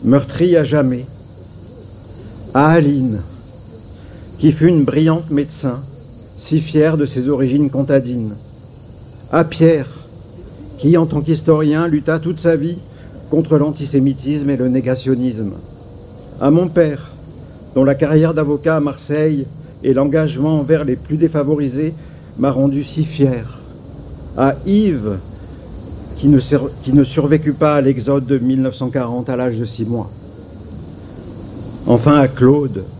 meurtrie à jamais, à Aline, qui fut une brillante médecin, si fière de ses origines comtadines, à Pierre, qui, en tant qu'historien, lutta toute sa vie contre l'antisémitisme et le négationnisme, à mon père, dont la carrière d'avocat à Marseille et l'engagement envers les plus défavorisés m'a rendu si fier, à Yves, qui ne survécut pas à l'exode de 1940 à l'âge de 6 mois. Enfin à Claude,